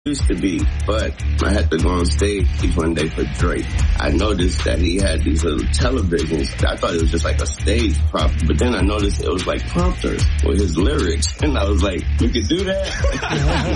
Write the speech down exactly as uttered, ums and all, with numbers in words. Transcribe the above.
Used to be, but I had to go on stage one day for Drake. I noticed that he had these little televisions. I thought it was just like a stage prop, but then I noticed it was like prompters with his lyrics, and I was like, you could do that?